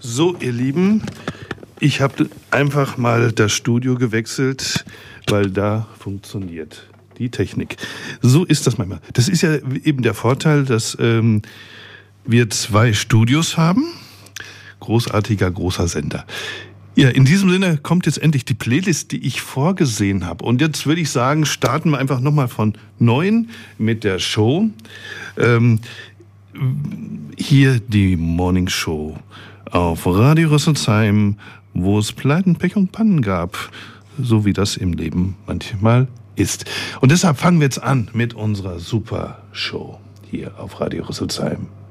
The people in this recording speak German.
So, ihr Lieben, ich habe einfach mal das Studio gewechselt, weil da funktioniert die Technik. So ist das manchmal. Das ist ja eben der Vorteil, dass wir 2 Studios haben. Großartiger, großer Sender. Ja, in diesem Sinne kommt jetzt endlich die Playlist, die ich vorgesehen habe. Und jetzt würde ich sagen, starten wir einfach nochmal von 9 mit der Show. Hier die Morning Show auf Radio Rüsselsheim, wo es Pleiten, Pech und Pannen gab, so wie das im Leben manchmal ist. Und deshalb fangen wir jetzt an mit unserer Super Show hier auf Radio Rüsselsheim.